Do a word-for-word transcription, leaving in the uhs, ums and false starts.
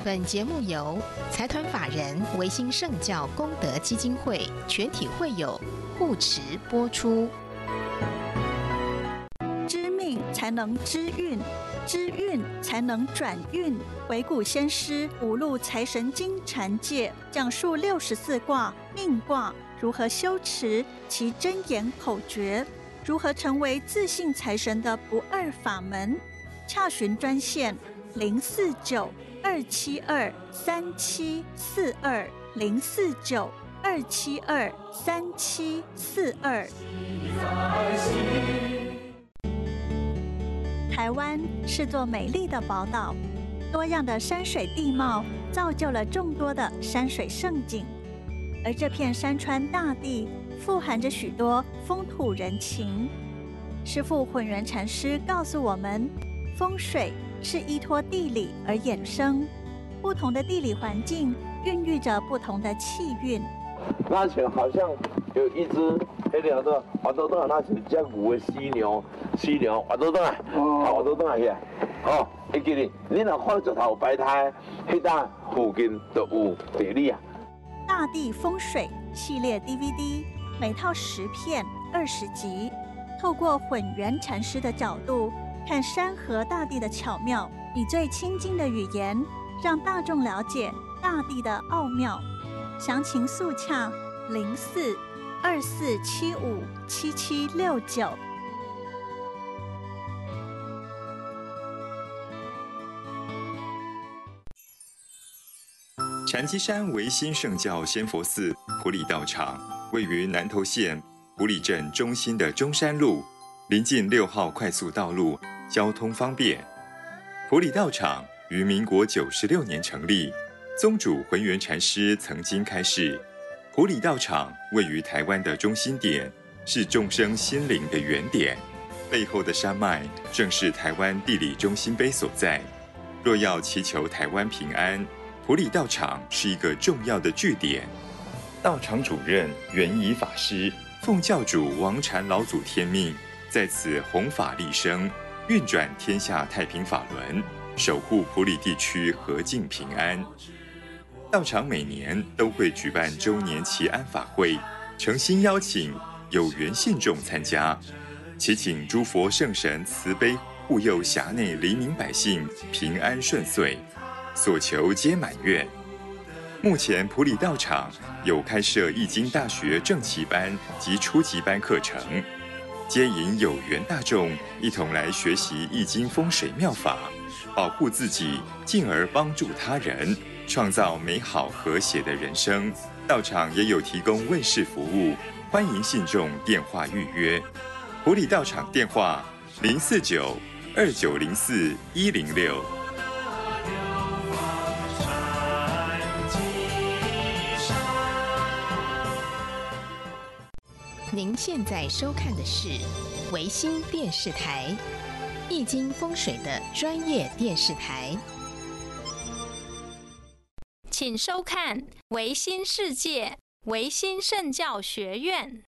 本节目由财团法人维新圣教功德基金会全体会友护持播出。 知命才能知运，知运才能转运。维谷先师五路财神经禅戒讲述六十四卦命卦如何修持其真言口诀，如何成为自信财神的不二法门。洽询专线零四九二七二三七四二零四九二七二三七四二。台湾是座美丽的宝岛，多样的山水地貌造就了众多的山水胜景，而这片山川大地富含着许多风土人情。师父混元禅师告诉我们，风水是依托地理而衍生，不同的地理环境孕育着不同的气运。 那前好像有一只黑鸟的滑倒倒，那是只牛的犀牛，犀牛滑倒倒来，滑倒倒来去。哦，会记哩，你若看石头摆摊，迄搭附近就有地理啊。 大地风水系列 D V D， 每套十片，二十集，透过混元禅师的角度，看山河大地的巧妙，以最亲近的语言，让大众了解大地的奥妙。详情速洽零四二四七五七七六九。 禅机山维新圣教仙佛寺埔里道场位于南投县埔里镇中心的中山路，临近六号快速道路，交通方便。埔里道场于民国九十六年成立，宗主浑元禅师曾经开示，埔里道场位于台湾的中心点，是众生心灵的原点，背后的山脉正是台湾地理中心碑所在。若要祈求台湾平安，埔里道场是一个重要的据点。道场主任圆仪法师奉教主王禅老祖天命，在此弘法利生，运转天下太平法轮，守护埔里地区和静平安。道场每年都会举办周年祈安法会，诚心邀请有缘信众参加，祈请诸佛圣神慈悲护佑辖内黎民百姓平安顺遂，所求皆满愿。目前埔里道场有开设易经大学正期班及初级班课程，接引有缘大众一同来学习易经风水妙法，保护自己，进而帮助他人，创造美好和谐的人生。道场也有提供问事服务，欢迎信众电话预约。埔里道场电话零四九二九零四一零六。 您现在收看的是维新电视台，易经风水的专业电视台。 请收看维新世界维新圣教学院。